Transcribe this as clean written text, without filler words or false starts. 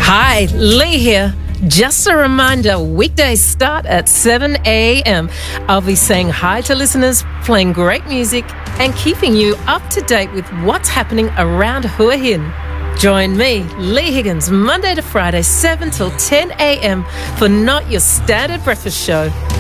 Hi, Lee here. Just a reminder, weekdays start at 7 a.m. I'll be saying hi to listeners, playing great music, and keeping you up to date with what's happening around Hua Hin. Join me, Lee Higgins, Monday to Friday, 7 till 10 a.m. for Not Your Standard Breakfast Show.